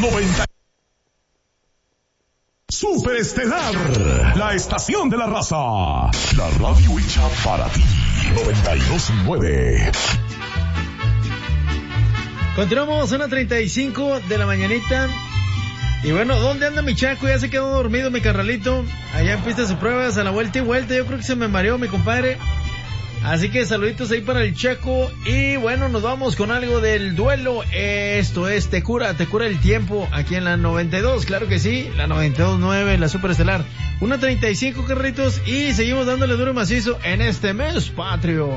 90. Superestelar, la estación de la raza. La radio hecha para ti. 92.9. Continuamos, 1:35 de la mañanita. Y bueno, ¿dónde anda mi Chaco? Ya se quedó dormido mi carnalito. Allá en pistas de pruebas, a la vuelta y vuelta. Yo creo que se me mareó mi compadre. Así que saluditos ahí para el Chaco. Y bueno, nos vamos con algo del duelo. Esto es Te cura el tiempo. Aquí en la 92, claro que sí. La 92.9, la Superestelar. 1:35, carritos. Y seguimos dándole duro y macizo en este mes patrio.